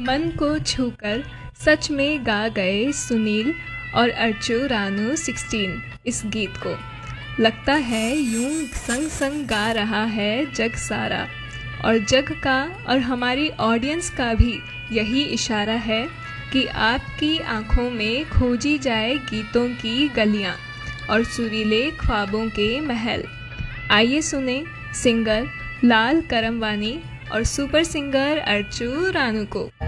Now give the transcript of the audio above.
मन को छूकर सच में गा गए सुनील और अर्चू रानू 16 इस गीत को। लगता है यूं संग संग गा रहा है जग सारा, और जग का और हमारी ऑडियंस का भी यही इशारा है कि आपकी आँखों में खोजी जाए गीतों की गलियाँ और सुरीले ख्वाबों के महल। आइए सुने सिंगर लाल करमवानी और सुपर सिंगर अर्चू रानू को।